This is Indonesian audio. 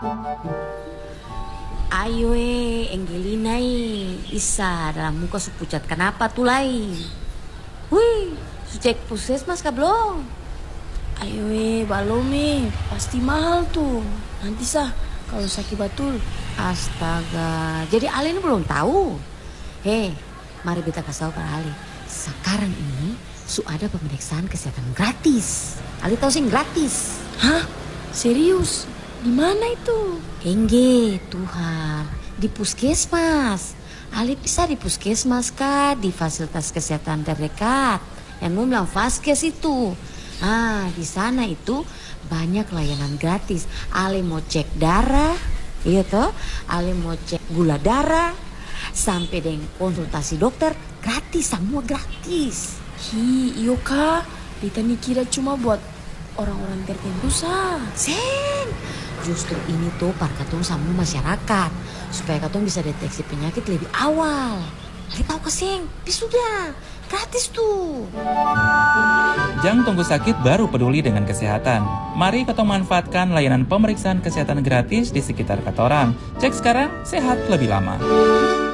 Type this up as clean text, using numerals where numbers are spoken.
Ayo Angelina Isa dalam muka su pucat kenapa tuh lai? Wih, su cek puskesmas kah belum? Ayo balom pasti mahal tuh. Nanti kalau sakit batul. Astaga, jadi Ali ini belum tahu. Mari kita kasih tahu para Ali. Sekarang ini su ada pemeriksaan kesehatan gratis. Ali tahu sih gratis. Hah? Serius? Di mana itu? Engge, Tuhan, di puskesmas. Ali bisa di puskesmas kah, di fasilitas kesehatan terdekat. Yang mau bilang Vaskes itu. Di sana itu banyak layanan gratis. Ali mau cek darah, iya toh? Ali mau cek gula darah, sampai dengan konsultasi dokter gratis, semua gratis. Iyo kak, Rita nih kira cuma buat orang-orang tertentu Sen, justru ini tuh par katong sama masyarakat supaya katong bisa deteksi penyakit lebih awal. Ali tahu kesing, sudah gratis tuh. Jangan tunggu sakit baru peduli dengan kesehatan. Mari kita manfaatkan layanan pemeriksaan kesehatan gratis di sekitar katorang. Cek sekarang, sehat lebih lama.